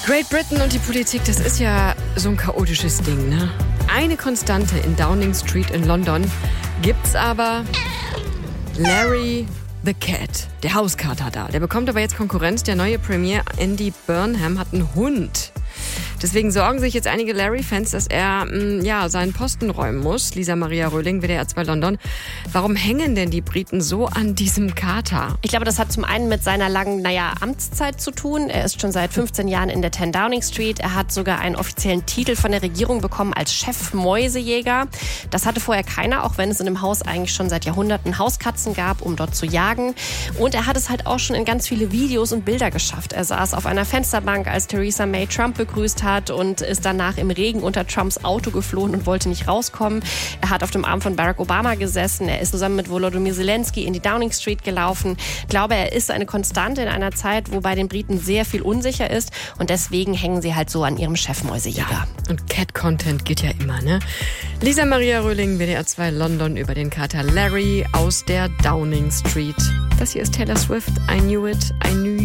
Great Britain und die Politik, das ist ja so ein chaotisches Ding, ne? Eine Konstante in Downing Street in London gibt's aber: Larry the Cat, der Hauskater da. Der bekommt aber jetzt Konkurrenz. Der neue Premier Andy Burnham hat einen Hund. Deswegen sorgen sich jetzt einige Larry-Fans, dass er seinen Posten räumen muss. Lisa Maria Röhling, WDR 2 London. Warum hängen denn die Briten so an diesem Kater? Ich glaube, das hat zum einen mit seiner langen, Amtszeit zu tun. Er ist schon seit 15 Jahren in der 10 Downing Street. Er hat sogar einen offiziellen Titel von der Regierung bekommen als Chef-Mäusejäger. Das hatte vorher keiner, auch wenn es in dem Haus eigentlich schon seit Jahrhunderten Hauskatzen gab, um dort zu jagen. Und er hat es halt auch schon in ganz viele Videos und Bilder geschafft. Er saß auf einer Fensterbank, als Theresa May Trump begrüßt hat, und ist danach im Regen unter Trumps Auto geflohen und wollte nicht rauskommen. Er hat auf dem Arm von Barack Obama gesessen. Er ist zusammen mit Volodymyr Zelensky in die Downing Street gelaufen. Ich glaube, er ist eine Konstante in einer Zeit, wo bei den Briten sehr viel unsicher ist. Und deswegen hängen sie halt so an ihrem Chefmäusejäger. Ja, und Cat-Content geht ja immer, ne? Lisa Maria Röhling, WDR 2 London, über den Kater Larry aus der Downing Street. Das hier ist Taylor Swift, I Knew It, I Knew